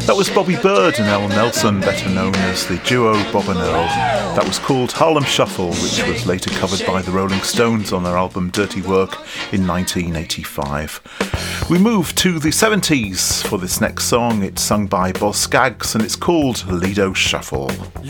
That was Bobby Bird and Elle Nelson, better known as the duo Bob and Earl. That was called Harlem Shuffle, which was later covered by the Rolling Stones on their album Dirty Work in 1985. We move to the 70s for this next song. It's sung by Boz Scaggs and it's called Lido Shuffle.